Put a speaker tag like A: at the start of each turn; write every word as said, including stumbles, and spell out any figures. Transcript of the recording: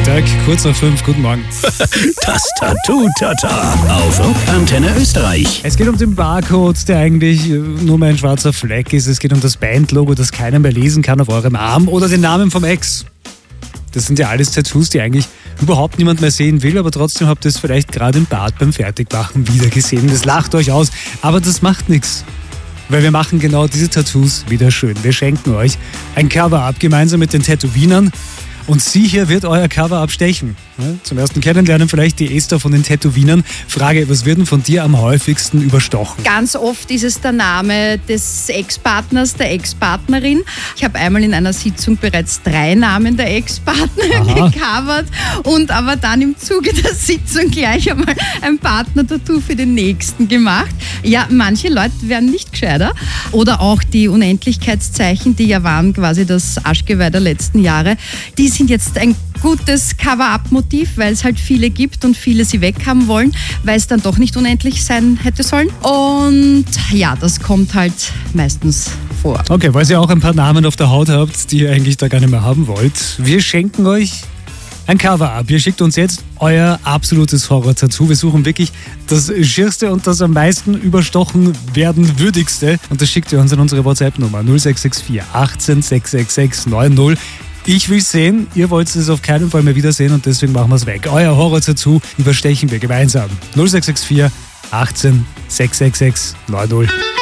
A: Freitag, kurz nach fünf. Guten Morgen.
B: Das Tattoo-Tata auf Antenne Österreich.
A: Es geht um den Barcode, der eigentlich nur mehr ein schwarzer Fleck ist. Es geht um das Bandlogo, das keiner mehr lesen kann auf eurem Arm. Oder den Namen vom Ex. Das sind ja alles Tattoos, die eigentlich überhaupt niemand mehr sehen will, aber trotzdem habt ihr es vielleicht gerade im Bad beim Fertigmachen wieder gesehen. Das lacht euch aus, aber das macht nichts. Weil wir machen genau diese Tattoos wieder schön. Wir schenken euch ein Cover-Up gemeinsam mit den Tätowinern. Und sie hier wird euer Cover-Up stechen. Zum ersten Kennenlernen vielleicht die Esther von den Tätowinern. Frage, was wird denn von dir am häufigsten überstochen?
C: Ganz oft ist es der Name des Ex-Partners, der Ex-Partnerin. Ich habe einmal in einer Sitzung bereits drei Namen der Ex-Partner gecovert und aber dann im Zuge der Sitzung gleich einmal ein Partner-Tattoo für den nächsten gemacht. Ja, manche Leute werden nicht gescheiter. Oder auch die Unendlichkeitszeichen, die ja waren quasi das Arschgeweih der letzten Jahre. Die sind jetzt ein gutes Cover-Up-Motiv, weil es halt viele gibt und viele sie weghaben wollen, weil es dann doch nicht unendlich sein hätte sollen. Und ja, das kommt halt meistens vor.
A: Okay, weil ihr auch ein paar Namen auf der Haut habt, die ihr eigentlich da gar nicht mehr haben wollt. Wir schenken euch ein Cover-Up. Ihr schickt uns jetzt euer absolutes Horror-Tattoo. Wir suchen wirklich das schierste und das am meisten überstochen werden würdigste. Und das schickt ihr uns an unsere WhatsApp-Nummer null sechs sechs vier achtzehn sechs sechs sechs neun null. Ich will sehen, ihr wollt es auf keinen Fall mehr wiedersehen und deswegen machen wir es weg. Euer Horror-Tattoo überstechen wir gemeinsam. null sechs sechs vier achtzehn sechs sechs sechs neun null.